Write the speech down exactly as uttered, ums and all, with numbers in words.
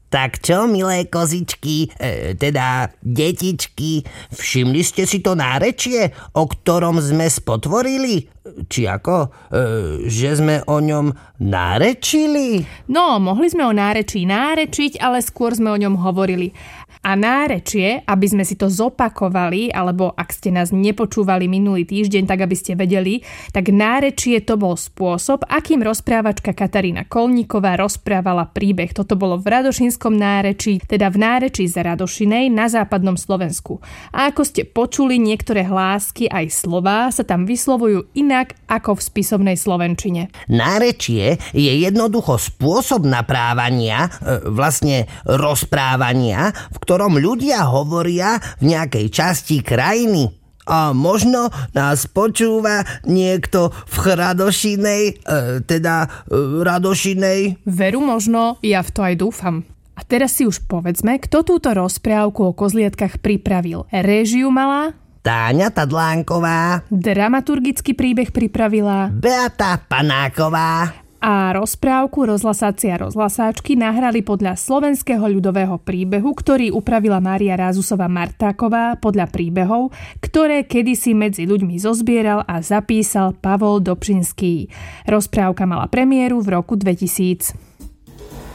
Tak čo, milé kozičky, e, teda detičky, všimli ste si to nárečie, o ktorom sme spotvorili? Či ako? E, že sme o ňom nárečili? No, mohli sme o nárečí nárečiť, ale skôr sme o ňom hovorili. A nárečie, aby sme si to zopakovali, alebo ak ste nás nepočúvali minulý týždeň, tak aby ste vedeli, tak nárečie to bol spôsob, akým rozprávačka Katarína Kolníková rozprávala príbeh. Toto bolo v radošínskom nárečí, teda v nárečí z Radošinej na západnom Slovensku. A ako ste počuli, niektoré hlásky aj slová sa tam vyslovujú inak ako v spisovnej slovenčine. Nárečie je jednoducho spôsob naprávania, vlastne rozprávania, v ktorom ľudia hovoria v nejakej časti krajiny. A možno nás počúva niekto v Radošinej, e, teda e, Radošinej. Veru možno, ja v to aj dúfam. A teraz si už povedzme, kto túto rozprávku o kozliatkách pripravil. Réžiu mala Táňa Tadlánková, dramaturgický príbeh pripravila Beata Panáková a rozprávku rozhlasáci a rozhlasáčky nahrali podľa slovenského ľudového príbehu, ktorý upravila Mária Rázusová Martáková podľa príbehov, ktoré kedysi medzi ľuďmi zozbieral a zapísal Pavol Dobšinský. Rozprávka mala premiéru v roku dvetisíc.